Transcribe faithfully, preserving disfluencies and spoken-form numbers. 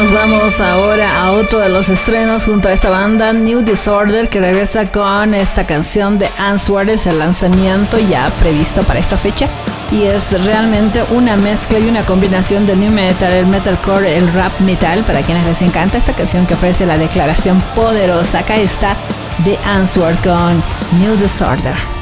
nos vamos ahora a otro de los estrenos junto a esta banda, New Disorder, que regresa con esta canción de Answers, el lanzamiento ya previsto para esta fecha. Y es realmente una mezcla y una combinación del new metal, el metalcore, el rap metal, para quienes les encanta esta canción que ofrece la declaración poderosa. Acá está The Answer con New Disorder.